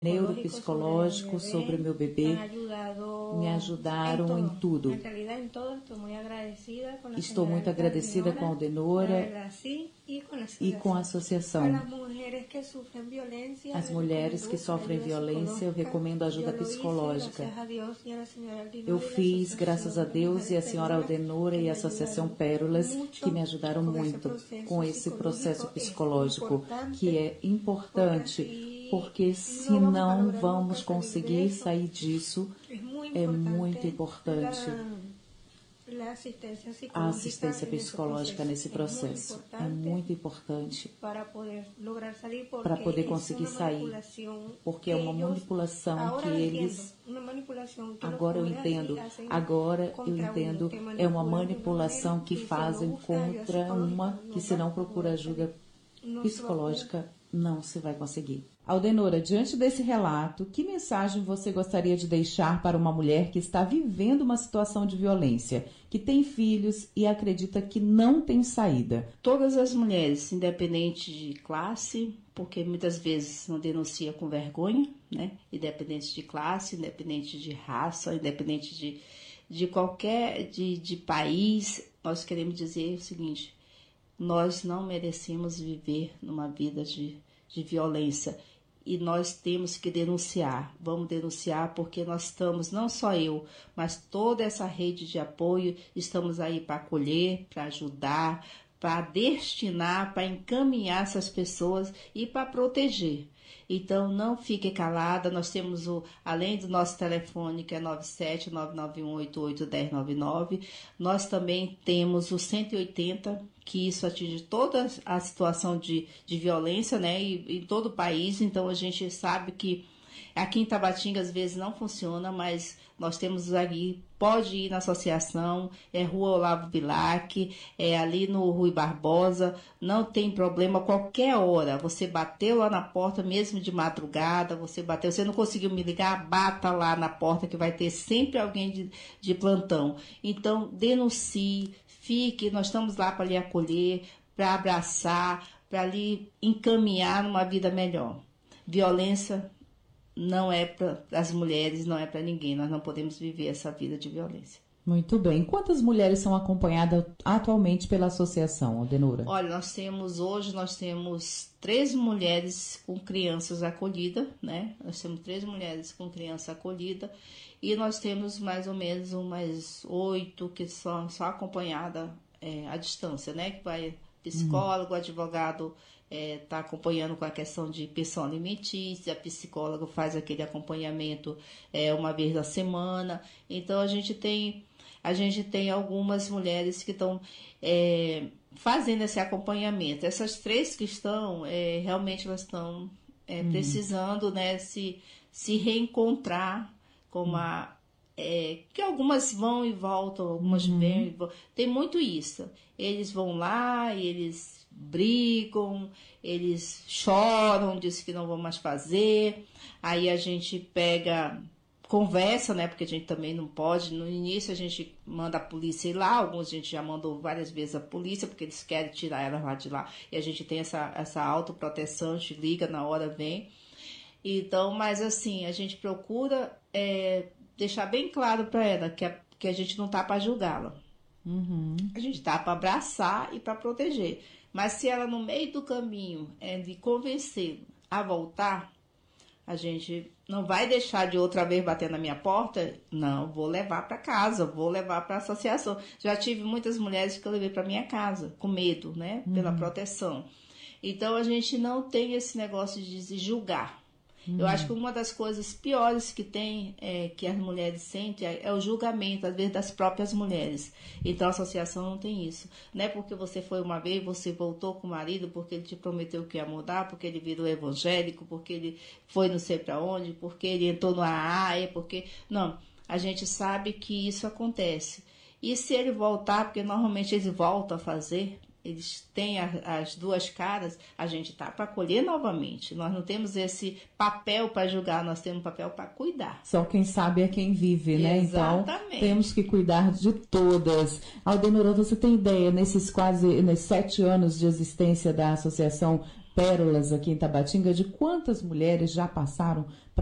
neuropsicológico sobre meu bebê, me ajudaram em tudo. Estou muito agradecida com a Aldenora e com a associação. As mulheres que sofrem violência, eu recomendo ajuda psicológica. Eu fiz, graças a Deus e a senhora Aldenora e a Associação Pérolas, que me ajudaram muito com esse processo psicológico, que é importante, porque se não vamos conseguir sair disso, é muito importante a assistência psicológica nesse processo. É muito importante para poder conseguir sair, porque é uma manipulação que eles... Agora eu entendo, é uma manipulação que fazem contra uma que, se não procura ajuda psicológica, não se vai conseguir. Aldenora, diante desse relato, que mensagem você gostaria de deixar para uma mulher que está vivendo uma situação de violência, que tem filhos e acredita que não tem saída? Todas as mulheres, independente de classe, porque muitas vezes não denuncia com vergonha, né? Independente de classe, independente de raça, independente de qualquer de país, nós queremos dizer o seguinte: nós não merecemos viver numa vida de violência e nós temos que denunciar. Vamos denunciar porque nós estamos, não só eu, mas toda essa rede de apoio, estamos aí para acolher, para ajudar, para destinar, para encaminhar essas pessoas e para proteger. Então, não fique calada. Nós temos, além do nosso telefone, que é 97991881099, nós também temos o 180, que isso atinge toda a situação de violência, né, e em todo o país. Então, a gente sabe que aqui em Tabatinga, às vezes, não funciona, mas nós temos ali, pode ir na associação, é Rua Olavo Bilac, é ali no Rui Barbosa, não tem problema, qualquer hora, você bateu lá na porta, mesmo de madrugada, você não conseguiu me ligar, bata lá na porta que vai ter sempre alguém de plantão. Então, denuncie, fique, nós estamos lá para lhe acolher, para abraçar, para lhe encaminhar numa vida melhor. Violência não é para as mulheres, não é para ninguém. Nós não podemos viver essa vida de violência. Muito bem. Quantas mulheres são acompanhadas atualmente pela associação, Aldenora? Olha, hoje nós temos 3 mulheres com crianças acolhidas, né? Nós temos 3 mulheres com criança acolhida e nós temos mais ou menos umas 8 que são só acompanhadas à distância, né? Que vai psicólogo, advogado, está acompanhando com a questão de pensão alimentícia, psicólogo faz aquele acompanhamento uma vez na semana. Então, a gente tem algumas mulheres que estão fazendo esse acompanhamento. Essas 3 que estão, realmente elas estão precisando, né, se reencontrar com que algumas vão e voltam, algumas vêm e voltam. Tem muito isso. Eles vão lá e eles brigam, eles choram, dizem que não vão mais fazer. Aí a gente conversa, né? Porque a gente também não pode. No início a gente manda a polícia ir lá, alguns a gente já mandou várias vezes a polícia, porque eles querem tirar ela lá de lá. E a gente tem essa autoproteção, a gente liga, na hora vem. Então, mas assim, a gente procura deixar bem claro para ela que a gente não tá para julgá-la. A gente tá para abraçar e para proteger. Mas se ela, no meio do caminho, de convencer a voltar, a gente não vai deixar de outra vez bater na minha porta. Não, vou levar para casa, vou levar para a associação. Já tive muitas mulheres que eu levei para minha casa, com medo, né? Pela proteção. Então, a gente não tem esse negócio de se julgar. Eu acho que uma das coisas piores que tem, que as mulheres sentem, é o julgamento, às vezes, das próprias mulheres. Então, a associação não tem isso. Não é porque você foi uma vez, você voltou com o marido, porque ele te prometeu que ia mudar, porque ele virou evangélico, porque ele foi não sei para onde, porque ele entrou no AA, porque... Não, a gente sabe que isso acontece. E se ele voltar, porque normalmente eles voltam a fazer... Eles têm as 2 caras, a gente está para acolher novamente. Nós não temos esse papel para julgar, nós temos um papel para cuidar. Só quem sabe é quem vive, né? Exatamente. Então, temos que cuidar de todas. Aldenora, você tem ideia, nesses 7 anos de existência da associação, Pérolas aqui em Tabatinga de quantas mulheres já passaram